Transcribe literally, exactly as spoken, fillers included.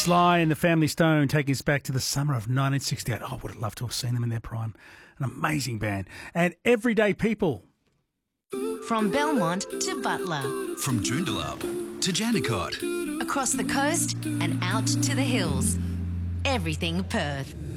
Sly and the Family Stone taking us back to the summer of nineteen sixty-eight. Oh, I would have loved to have seen them in their prime. An amazing band. And Everyday People. From Belmont to Butler. From Joondalup to Jandakot. Across the coast and out to the hills. Everything Perth.